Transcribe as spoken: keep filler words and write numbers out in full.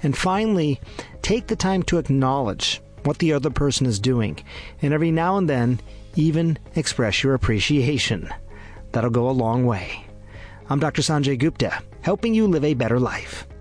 And finally, take the time to acknowledge what the other person is doing, and every now and then, even express your appreciation. That'll go a long way. I'm Doctor Sanjay Gupta, helping you live a better life.